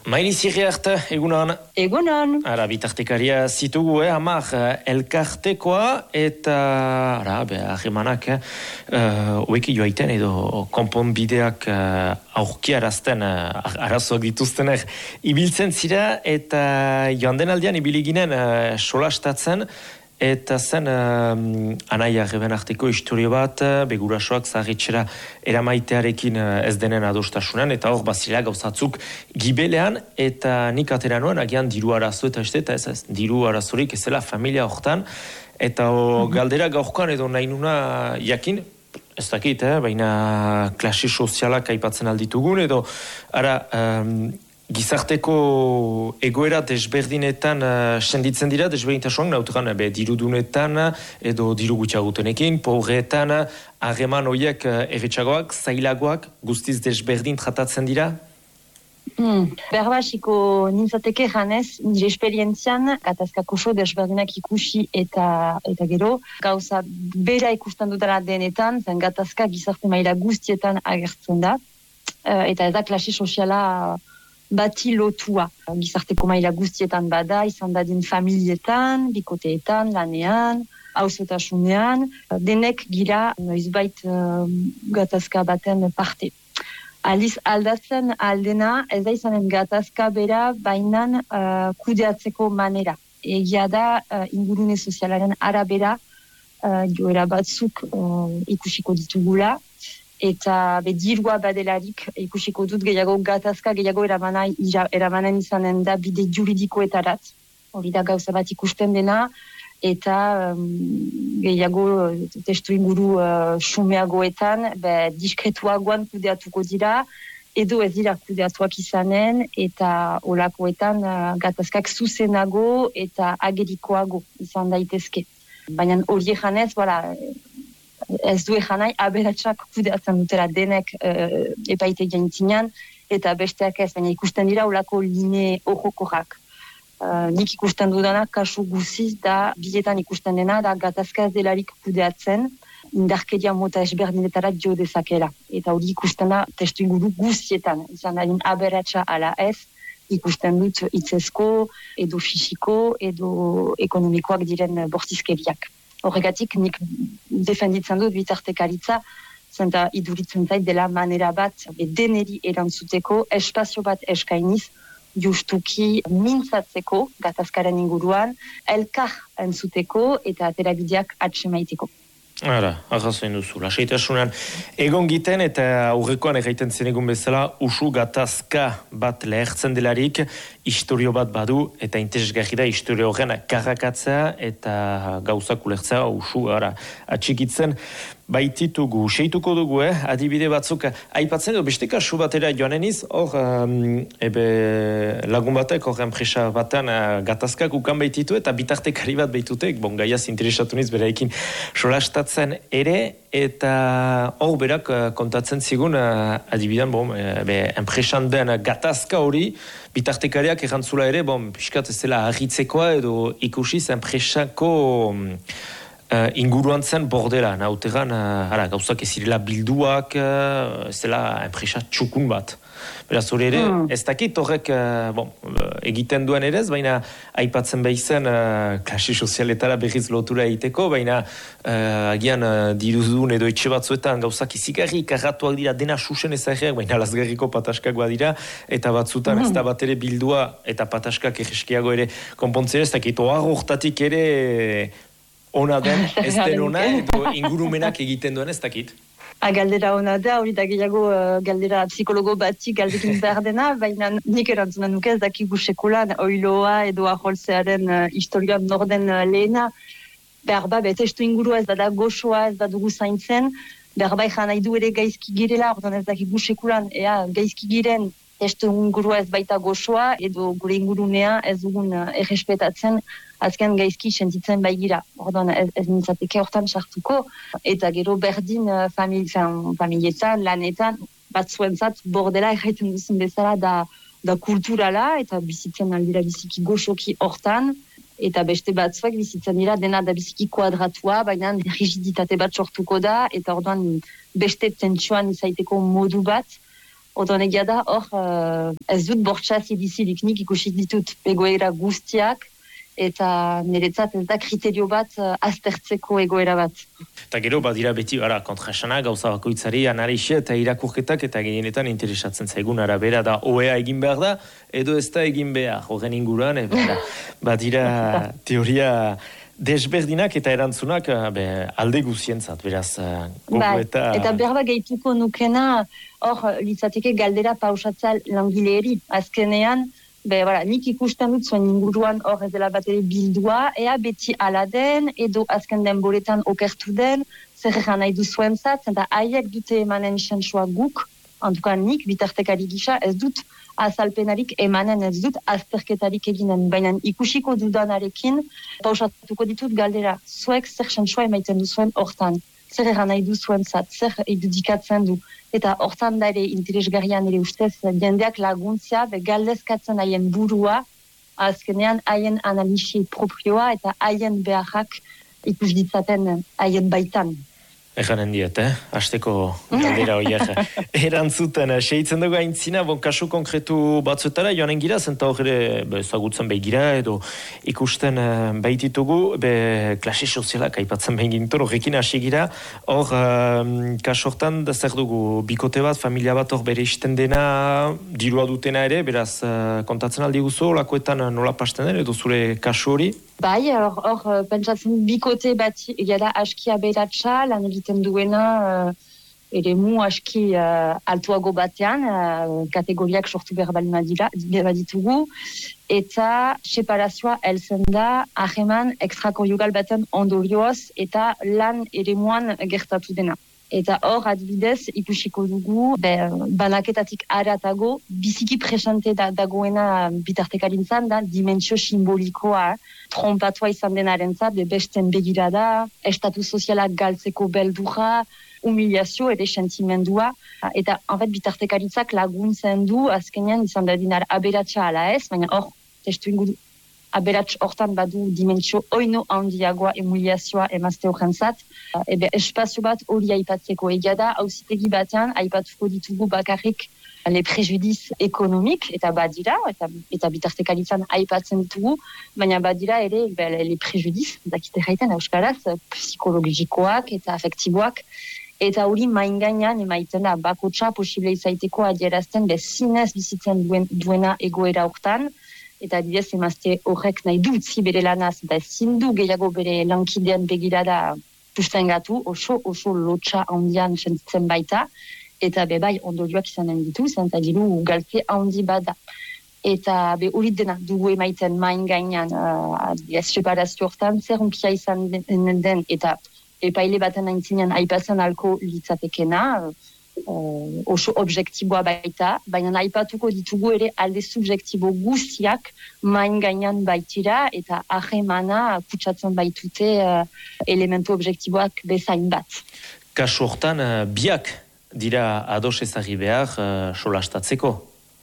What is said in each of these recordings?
Maili Zirriart, egunon. Egunon. Ara, bitartekaria zitugu, hamar elkartekoa, eta, ahemanak, oeki joaiten edo konponbideak aurkiarazten, arazoak dituztenek, ibiltzen zira, eta joan den aldean ibili ginen solastatzen, eta zen anaia geben arteko historio bat, begurasoak zaharritxera eramaitearekin ez denen adostasunan, eta hor bazila gauzatzuk gibelean, eta nik atera nuen agian diru arazo eta ez diru arazorik ezela familia hortan, eta galdera gaurkoan edo nahi nuna jakin, ez dakit, baina klase sozialak aipatzen alditugun, edo gizarteko egoera desberdinetan senditzen dira, desberdintasuan, nauturan dirudunetan edo diru gutxiagutenekin, pobreetan, harreman horiek erretxagoak, zailagoak, guztiz desberdin tratatzen dira? Berbasiko nintzateke janez, nire esperientzian, gatazkako so desberdinak ikusi eta gero, gauza bera ikusten dutara denetan, zen gatazka gizarte maila guztietan agertzen da, eta ez da klase soziala bati lotua. Gizarteko maila guztietan bada, izan dadin familietan, bikoteetan, lanean, hauzotasunean, denek gira noizbait gatazka baten parte. Aliz aldatzen aldena, ez da izanen gatazka bera, bainan kudeatzeko manera. Egia da, ingurune sozialaren arabera, joera batzuk ikusiko ditugula, eta dirua badelarik ikusiko dut gehiago gatazka, gehiago eramanen izanen da bide juridikoetarat. Hori da gauza bat ikusten dena, eta gehiago testu inguru sumeagoetan diskretuagoan kudeatuko dira, edo ez dira kudeatuak izanen, eta olakoetan gatazkak zuzenago eta agerikoago izan daitezke. Baina hori janez, ez du ejanai, aberatsak kudeatzen dutera denek epaite jaintzinean, eta besteak ez, baina ikusten dira olako line ojokorak. Nik ikusten dudana, kasu guziz da, biletan ikusten dena, da gatazka ez delarik kudeatzen, indarkeria mota ezberdinetara jo dezakela. Eta hori ikusten da, testu inguru guztietan, izan da aberatsa ala ez, ikusten dut hitzezko, edo fisiko, edo ekonomikoak diren bortizkeriak. Horregatik, nik defenditzen dut bitartekaritza, zenta iduritzen zait dela manera bat deneri erantzuteko, espazio bat eskainiz, justuki mintzatzeko gatazkaren inguruan, elkar entzuteko eta aterabideak atsemaiteko. Arrazoen duzu, lasaitasunan egon giten eta aurrekoan erraiten zen egun bezala usu gatazka bat lehertzen delarik, historio bat badu eta interesgarri da historio horren karrakatzea eta gauzak ulertzea usu atxikitzen baititugu. Seituko dugu, adibide batzuk aipatzen edo beste kasu batera joaneniz, hor lagun batek hor enpresa batan gatazkak ukan baititu eta bitartekari bat baitutek, gaiaz interesatu niz bereekin solastatzen ere, eta hor berak kontatzen zigun adibidan, enpresan den gatazka hori, bitartekariak errantzula ere, piskat ez dela arritzekoa edo ikusiz enpresako inguruan zen bordela, nauteran, gauzak ez zirela bilduak, ez dela enpresa txukun bat. Beraz, hori ere, ez dakit horrek egiten duen ere, baina aipatzen behizen klase sozialetara berriz lotura egiteko, baina agian dirudun edo etxe batzuetan gauzak izigarri karratuak dira, dena susen ezageak, baina lazgarriko pataskakoa dira, eta batzutan ez da bat ere bildua eta pataskak erreskiago ere konpontzera, ez dakit, hortatik ere ona den, ez den ona, edo ingurumenak egiten duen, ez dakit. Galdera ona da, hori da gehiago galdera psikologo batik galdekin behar dena, baina nik erantzunan nuke ez dakigu sekulan oiloa edo aholtzearen historioan norden lehena, behar testu ingurua ez da goxoa, ez da dugu zaintzen, behar ezan nahi du ere gaizki girela, ordan ez dakigu sekulan, gaizki giren testu ingurua ez baita goxoa, edo gure ingurunea ez dugun errespetatzen, azken gaizki sentitzen baigira. Ordan ez nintzateke hortan sartuko, eta gero berdin familietan, lanetan, batzuentzat bordela erraiten duzun bezala da kulturala, eta bizitzen aldira biziki goxoki hortan, eta beste batzuak bizitzen dira dena da biziki kuadratua, baina rigiditate bat sortuko da, eta ordan beste tentsuan izaiteko modu bat, Odon egia da, hor, ez dut bortxaz edizilik nik ikusi ditut egoera guztiak, eta niretzat ez da kriterio bat aztertzeko egoera bat. Eta gero, badira beti, kontraesana, gauza bakoitzari, analixe eta irakurketak, eta gehienetan interesatzen zaigun arabera da, OEA egin behar da, edo ez da egin behar, horren inguruan, badira teoria desberdinak eta erantzunak alde guzientzat, beraz, gogo eta berba gehituko nukena, hor, litzateke galdera pausatzea langileeri, azkenean, nik ikusten dut zuen inguruan hor ez dela bat ere bildua, ea beti ala den, edo azken denboretan okertu den, zer egan nahi duzuen zat, eta haiek dute emanen sentsua guk, antukan nik, bitartekari gisa, ez dut azalpenarik emanen, ez dut azterketarik eginen, baina ikusiko dudanarekin, pausatuko ditut galdera, zuek zer sentsua emaiten duzuen hortan, zer egan nahi duzuen zat, zer edudikatzen du. Eta hortan da ere interesgarrian ere ustez jendeak laguntzea, galdezkatzen haien burua, azkenean haien analisi propioa eta haien beharrak ikus ditzaten haien baitan. Eganen diet, hasteko galdera horiek. Erantzuten, seitzen dugu aintzina, kasu konkretu batzuetara, joanen gira, zenta hor ere ezagutzen behigira, edo ikusten behititugu, klase sozialak aipatzen behingintor, horrekin hasi gira, hor, kasu hortan, da zer dugu, bikote bat, familia bat hor bere isten dena, dirua dutena ere, beraz, kontatzen aldi guzu, lakoetan nola pasten den, edo zure kasu hori? Bai, hor, pentsatzen bikote bat gara aski aberatsa, lan egiten duena ere mu aski altuago batean, kategoriak sortu behar ditugu, eta separazioa heltzen da aheman extrakonjugal baten ondorioz eta lan ere muan gertatu dena. Eta hor, adibidez, ikusiko dugu, banaketatik aratago, biziki presente dagoena bitartekarintzan da, dimentsio simbolikoa, trompatua izan denarentzat, besten begirada, estatu sozialak galtzeko beldurra, humiliazio ere sentimendua, eta bitartekaritzak laguntzen du, azkenean izan da dinar aberatsa ala ez, baina hor, testu ingudu, aberats hortan badu dimentsio oino handiagoa humiliazioa emazte horrentzat, espazio bat hori aipatzeko egia da, auzitegi batean aipatuko ditugu bakarrik le prejudiz ekonomik, eta badira, eta bitartekaritzan aipatzen ditugu, baina badira ere le prejudiz, dakite jaiten euskaraz, psikologikoak eta afektiboak, eta hori maingainan emaiten da, bakotxa posible izaiteko adierazten zinez bizitzen duena egoera hortan, eta adibidez emazte horrek nahi dutzi bere lanaz, eta zindu gehiago bere lankidean begirada sustengatu, oso lotxa handian sentitzen baita, eta bai ondorioak izanen ditu, zenta diru galte handi bada. Eta hori dena dugu emaiten main gainan separazio hortan, zer unkia izan den, eta epaile baten aintzinean aipatzen alko litzatekena, oso objektiboa baita, baina aipatuko ditugu ere alde subjektibo guztiak main gainan baitira, eta ahemana kutsatzen baitute elementu objektiboak bezain bat. Kasu hortan, biak dira ados ezagri behar solastatzeko?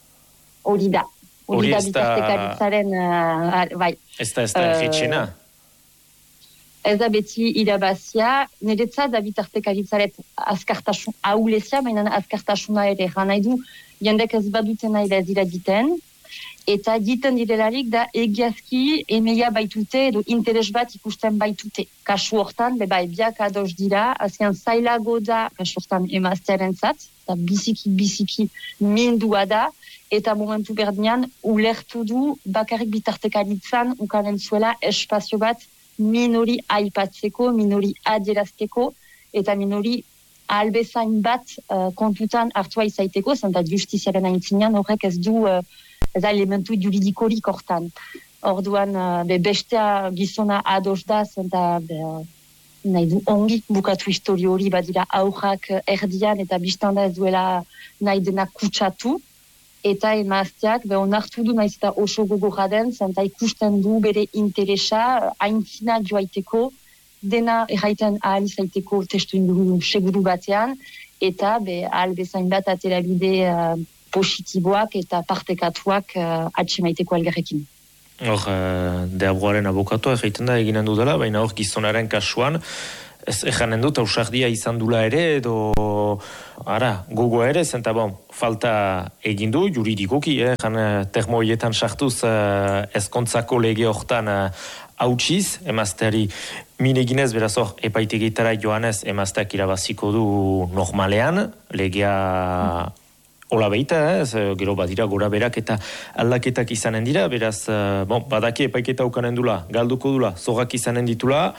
Hori da bitartekaritzaren, bai. Ez da erretxena? Ez da beti irabazia, niretzat da bitartekaritzaret azkartasun ahulezia, baina azkartasuna ere nahi du, jendek ez baduten nahi da ez dira diten, eta diten direlarik da egiazki emeia baitute edo interes bat ikusten baitute. Kasu hortan, biak ados dira, azken zailago da kasu hortan emaztearen zat, eta biziki mindua da, eta momentu berdinean ulertu du bakarrik bitartekaritzan ukanen zuela espazio bat minori aipatzeko, minori adierazteko, eta minori albezain bat kontutan hartua izaiteko, zenta justiziaren aintzinean horrek ez du elementu juridikorik hortan. Orduan, bestea gizona ados da, zenta nahi du ongi bukatu histori hori badira aurrak erdian, eta biztanda ez duela nahi dena kutsatu, eta emazteak onartu du naiz eta oso gogorra den, zenta ikusten du bere interesa aintzina joaiteko, dena erraiten ahal izaiteko testu inguru seguru batean, eta ahal bezain bat aterabide positiboak eta partekatuak atxemaiteko algarrekin. Hor, deabuaren abokatua erraiten da eginen dudala, baina hor gizonaren kasuan, Ez ejanen dut, ausardia izan dula ere, edo gogoa ere, zenta falta egin du, juridikoki, termoietan sartuz ezkontzako lege hortan hautsiz, emazteari min eginez, beraz hor, epaitegitara joanez, emazteak irabaziko du normalean, legea hola behita, gero badira gora berak eta aldaketak izanen dira, beraz, badaki epaiketa ukanen dula, galduko dula, zogak izanen ditula,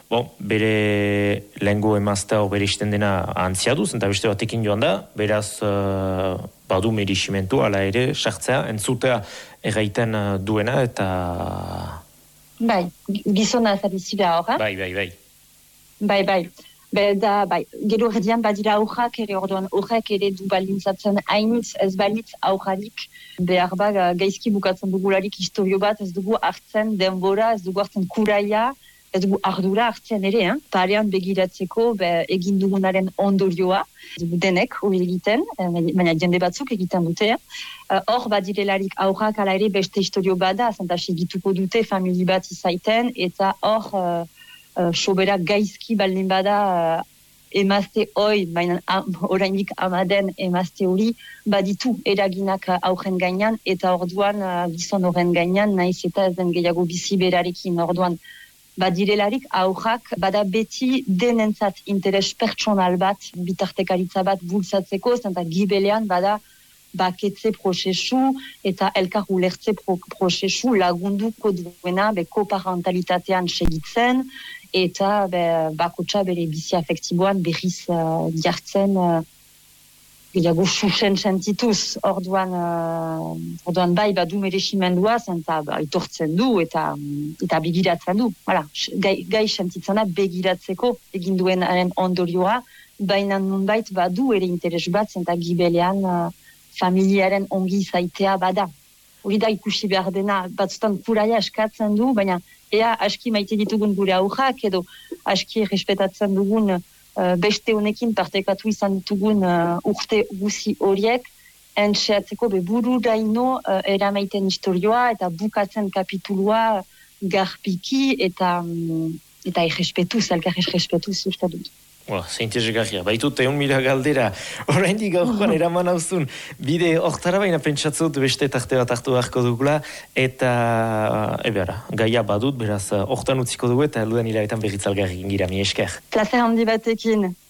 bere lehengo emaztea hor bere isten dena antziaduz, eta beste batekin joan da, beraz, badu merisimentu, ala ere, sartzea, entzutea erraiten duena, eta... Bai, gizona zarizira hor, Bai. Gero erdian badira aurrak ere orduan horrek ere du balintzatzen hainitz ez balitz aurrarik behar gaizki bukatzen dugularik historio bat ez dugu hartzen denbora, ez dugu hartzen kuraia, ez dugu ardura hartzen ere, parean begiratzeko egin dugunaren ondorioa, denek hori egiten, baina jende batzuk egiten dute. Hor badirelarik aurrak ala ere beste historio bada, zenta segituko dute famili bat izaiten, eta hor sobera gaizki baldin bada emazte hoi, baina orainik amaden emazte hori baditu eraginak aurren gainan, eta orduan gizon horren gainan, naiz eta ez den gehiago bizi berarekin orduan. Badirelarik aurrak bada beti denentzat interes pertsonal bat, bitartekaritza bat bultzatzeko, zenta gibelean bada baketze prozesu eta elkar ulertze prozesu lagunduko duena koparentalitatean segitzen eta bakotxa bere bizi afektiboan berriz jartzen gehiago susen sentituz. Orduan bai badu meresimendua zenta itortzen du eta begiratzen du. Gai sentitzena begiratzeko egin duenaren ondorioa, baina nunbait badu ere interes bat zenta gibelean familiaren ongi zaitea bada. Hori da ikusi behar dena, batzutan kuraia eskatzen du, baina ea aski maite ditugun gure aurrak edo aski respetatzen dugun beste honekin partekatu izan ditugun urte guzi horiek, entxeatzeko bururaino eramaiten historioa eta bukatzen kapitulua garpiki eta errespetuz, elkar errespetuz uste dut. Zeintezegarria, baitut 1.000 galdera, oraindik gaurkoan eraman hauzun, bide hortara baina pentsatzut beste tarte bat hartu beharko dugula, eta gaia badut, beraz, hortan utziko dugu eta luden hilabetan berritzalgarri gira, mi esker. Plazer handi batekin.